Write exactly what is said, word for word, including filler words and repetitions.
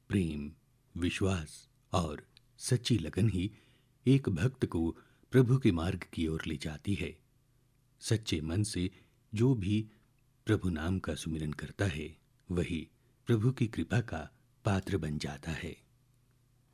प्रेम, विश्वास और सच्ची लगन ही एक भक्त को प्रभु के मार्ग की ओर ले जाती है। सच्चे मन से जो भी प्रभु नाम का सुमिरन करता है, वही प्रभु की कृपा का पात्र बन जाता है।